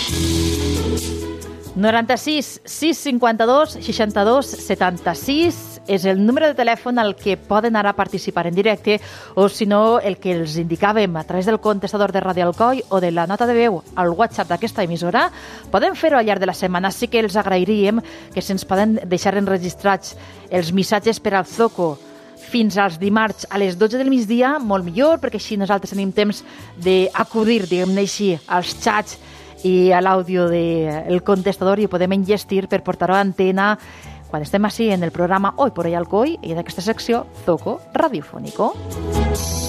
96 652 62 76 és el número de telèfon al que poden ara participar en directe, o si no, el que els indicàvem a través del contestador de Ràdio Alcoi o de la nota de veu al WhatsApp d'aquesta emissora. Podem fer-ho al llarg de la setmana. Sí que els agrairíem que se'ns poden deixar enregistrats els missatges per al Zoco fins als dimarts a les 12 del migdia, molt millor, perquè així nosaltres tenim temps d'acudir, diguem-ne així, als xats i a l'àudio del contestador i ho podem enllestir per portar-ho a antena quan estem així en el programa Hoy por Hoy Alcoi i d'aquesta secció Zoco Radiofónico.